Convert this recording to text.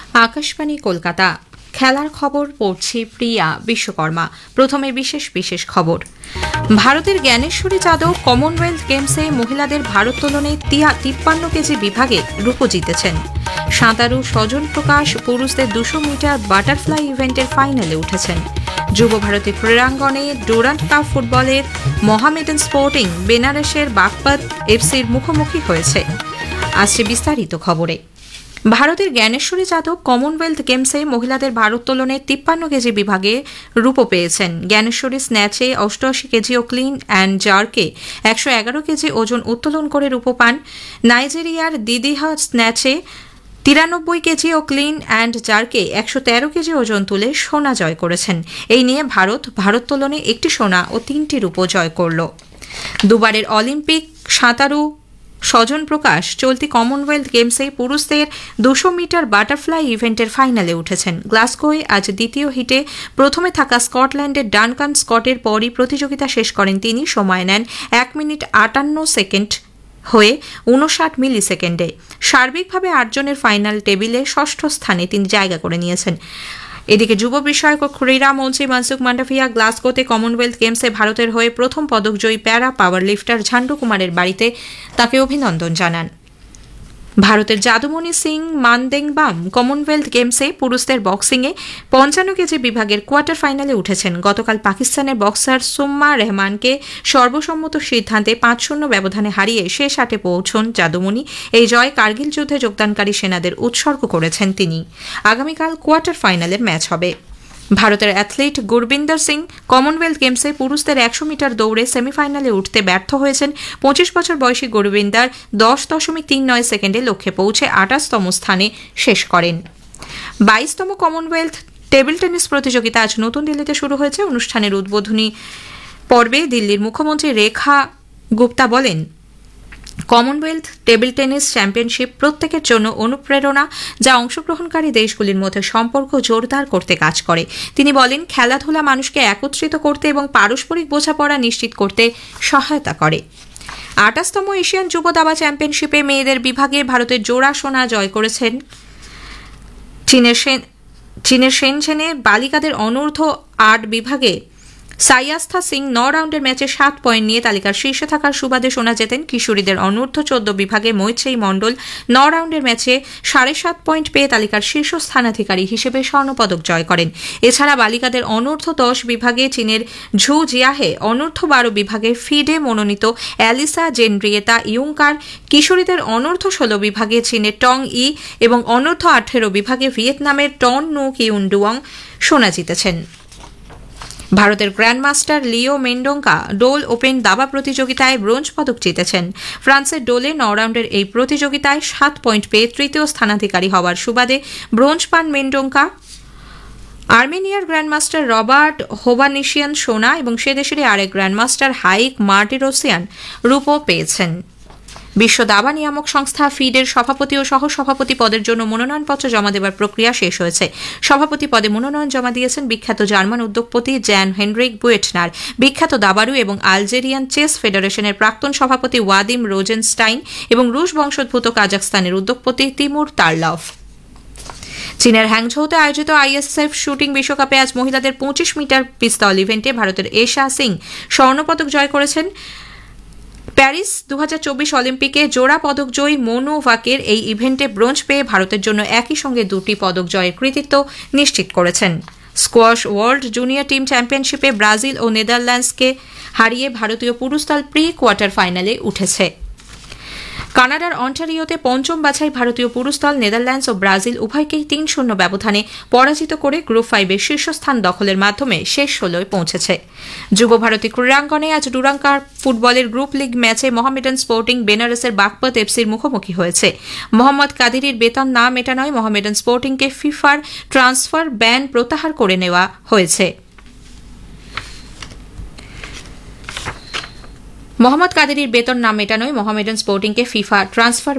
আকাশবাণী কলকাতা খেলার খবর পড়ছি প্রিয়া বিশ্বকর্মা। প্রথমে বিশেষ বিশেষ খবর। ভারতের জ্ঞানেশ্বরী যাদব কমনওয়েলথ গেমসে মহিলাদের ভারোত্তোলনে 53 কেজি বিভাগে রূপো জিতেছেন। সাঁতারু স্বজন প্রকাশ পুরুষদের 200 মিটার বাটারফ্লাই ইভেন্টের ফাইনালে উঠেছেন। যুব ভারতী ক্রীড়াঙ্গনে ডুরান্ট কাপ ফুটবলের মোহামেডান স্পোর্টিং বেনারসের বাগপত এফসির মুখোমুখি হয়েছে। আসছে বিস্তারিত খবরে। ভারতের জ্ঞানেশ্বরী যাদব কমনওয়েলথ গেমসে মহিলাদের ভারোত্তোলনে 53 কেজি বিভাগে রূপো পেয়েছেন। Gyaneshwari স্ন্যাচে 88 KG O clean and জার্কে 111 KG ওজন উত্তোলন করে রূপো পান। নাইজেরিয়ার দিদিহা স্ন্যাচে 93 KG O clean and জার্কে 113 KG ওজন তুলে সোনা জয় করেছেন। এই নিয়ে ভারত ভারোত্তোলনে 1টি সোনা ও 3টি রূপো জয় করল। দুবারের অলিম্পিক সাঁতারু স্বজন প্রকাশ চলতি কমনওয়েলথ গেমসে পুরুষদের 200 মিটার বাটারফ্লাই ইভেন্টের ফাইনালে উঠেছেন। গ্লাসগোয় আজ দ্বিতীয় হিটে প্রথমে থাকা স্কটল্যান্ডের ডানকান স্কটের পরই প্রতিযোগিতা শেষ করেন তিনি। সময় নেন 1 মিনিট 58 সেকেন্ড হয়ে 59 মিলি সেকেন্ডে। সার্বিকভাবে 8 জনের ফাইনাল টেবিলে ষষ্ঠ স্থানে তিনি জায়গা করে নিয়েছেন। এদিকে যুব বিষয়ক ও ক্রীড়া মন্ত্রী মনসুখ মান্ডাভিয়া গ্লাসগোতে কমনওয়েলথ গেমসে ভারতের হয়ে প্রথম পদকজয়ী প্যারা পাওয়ার লিফটার ঝান্ডু কুমারের বাড়িতে তাকে অভিনন্দন জানান। ভারতের যাদুমণি সিং মানদেংবাম কমনওয়েলথ গেমসে পুরুষদের বক্সিংয়ে 55 কেজি বিভাগের কোয়ার্টার ফাইনালে উঠেছেন। গতকাল পাকিস্তানের বক্সার সুম্মা রেহমানকে সর্বসম্মত সিদ্ধান্তে 5-0 ব্যবধানে হারিয়ে শেষ 8-এ পৌঁছন যাদুমণি। এই জয় কার্গিল যুদ্ধে যোগদানকারী সেনাদের উৎসর্গ করেছেন তিনি। আগামীকাল কোয়ার্টার ফাইনালের ম্যাচ হবে। ভারতের অ্যাথলিট গুরবিন্দর সিং কমনওয়েলথ গেমসে পুরুষদের 100 মিটার দৌড়ে সেমিফাইনালে উঠতে ব্যর্থ হয়েছেন। 25 বছর বয়সী গুরবিন্দর 10.39 সেকেন্ডে লক্ষ্যে পৌঁছে 28তম স্থানে শেষ করেন। 22তম কমনওয়েলথ টেবিল টেনিস প্রতিযোগিতা আজ নতুন দিল্লিতে শুরু হয়েছে। অনুষ্ঠানের উদ্বোধনী পর্বে দিল্লির মুখ্যমন্ত্রী রেখা গুপ্তা বলেন, কমনওয়েলথ টেবিল টেনিস চ্যাম্পিয়নশিপ প্রত্যেকের জন্য অনুপ্রেরণা, যা অংশগ্রহণকারী দেশগুলির মধ্যে সম্পর্ক জোরদার করতে কাজ করে। তিনি বলেন, খেলাধুলা মানুষকে একত্রিত করতে এবং পারস্পরিক বোঝাপড়া নিশ্চিত করতে সহায়তা করে। 28তম এশিয়ান যুব দাবা চ্যাম্পিয়নশিপে মেয়েদের বিভাগে ভারতের জোড়া সোনা জয় করেছেন। চীনের শেনঝেনে বালিকাদের অনূর্ধ্ব 8 বিভাগে সাইয়াস্থা সিং 9 রাউন্ডের ম্যাচে 7 পয়েন্ট নিয়ে তালিকার শীর্ষে থাকার সুবাদে সোনা জেতেন। কিশোরীদের অনূর্ধ্ব 14 বিভাগে মৈত্রেয়ী মণ্ডল 9 রাউন্ডের ম্যাচে 7.5 পয়েন্ট পেয়ে তালিকার শীর্ষ স্থানাধিকারী হিসেবে স্বর্ণপদক জয় করেন। এছাড়া বালিকাদের অনূর্ধ্ব 10 বিভাগে চীনের ঝু জিয়াহে, অনূর্ধ্ব 12 বিভাগে ফিডে মনোনীত অ্যালিসা জেনরিয়েতা ইয়ুংকার, কিশোরীদের অনূর্ধ্ব 16 বিভাগে চীনের টং ই এবং অনূর্ধ্ব 18 বিভাগে ভিয়েতনামের টন নু কিউন ডুয়াং সোনা জিতেছেন। ভারতের গ্র্যান্ডমাস্টার লিও মেন্ডোঙ্কা ডোল ওপেন দাবা প্রতিযোগিতায় ব্রোঞ্জ পদক জিতেছেন। ফ্রান্সের ডোলে 9 রাউন্ডের এই প্রতিযোগিতায় 7 পয়েন্ট পেয়ে তৃতীয় স্থানাধিকারী হওয়ার সুবাদে ব্রোঞ্জ পান মেন্ডোঙ্কা। আর্মেনিয়ার গ্র্যান্ডমাস্টার রবার্ট হোভানিশিয়ান সোনা এবং সে দেশেরই আরেক গ্র্যান্ডমাস্টার হাইক মার্টিরোসিয়ান রূপো পেয়েছেন। বিশ্ব দাবা নিয়ামক সংস্থা ফিডের সভাপতি ও সহসভাপতি পদের জন্য মনোনয়নপত্র জমা দেওয়ার প্রক্রিয়া শেষ হয়েছে। সভাপতি পদে মনোনয়ন জমা দিয়েছেন বিখ্যাত জার্মান উদ্যোগপতি জ্যান হেনরিক বুয়েটনার, বিখ্যাত দাবাড়ু এবং আলজেরিয়ান চেস ফেডারেশনের প্রাক্তন সভাপতি ওয়াদিম রোজেনস্টাইন এবং রুশ বংশোদ্ভূত কাজাখস্তানের উদ্যোগপতি তিমুর তারলভ। চীনের হ্যাংঝৌতে আয়োজিত আইএসএফ শুটিং বিশ্বকাপে আজ মহিলাদের 25 মিটার পিস্তল ইভেন্টে ভারতের এশা সিং স্বর্ণপদক জয় করেছেন। প্যারিস 2024 অলিম্পিকে জোড়া পদক জয়ী মোনু ভাকের এই ইভেন্টে ব্রোঞ্জ পেয়ে ভারতের জন্য একই সঙ্গে 2টি পদক জয়ের কৃতিত্ব নিশ্চিত করেছেন। স্কোয়াশ ওয়ার্ল্ড জুনিয়র টিম চ্যাম্পিয়নশিপে ব্রাজিল ও নেদারল্যান্ডসকে হারিয়ে ভারতীয় পুরুষ দল প্রি কোয়ার্টার ফাইনালে উঠেছে। কানাডার অন্টারিওতে পঞ্চম বাছাই ভারতীয় পুরুষ দল নেদারল্যান্ডস ও ব্রাজিল উভয়কেই 3-0 ব্যবধানে পরাজিত করে গ্রুপ 5-এর শীর্ষস্থান দখলের মাধ্যমে শেষ 16-য় পৌঁছেছে। যুব ভারতী ক্রীড়াঙ্গনে আজ ডুরান্ট কাপ ফুটবলের গ্রুপ লিগ ম্যাচে মোহামেডান স্পোর্টিং বেনারসের বাগপত এফসির মুখোমুখি হয়েছে। মোহাম্মদ কাদিরের বেতন না মেটানোয় মোহামেডান স্পোর্টিংকে ফিফার ট্রান্সফার ব্যান প্রত্যাহার করে নেওয়া হয়েছে। মোহাম্মদ কাদিরের বেতন না মেটানোয় মোহামেডান স্পোর্টিংকে ফিফা ট্রান্সফার